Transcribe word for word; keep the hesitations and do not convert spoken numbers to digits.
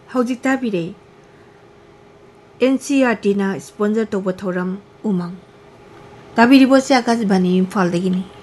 हौजिक ताबिरे NCERT ना sponsor तोबा theorem उमंग ताबिरिबो से आकाशवाणी इम्फाल दगिनी।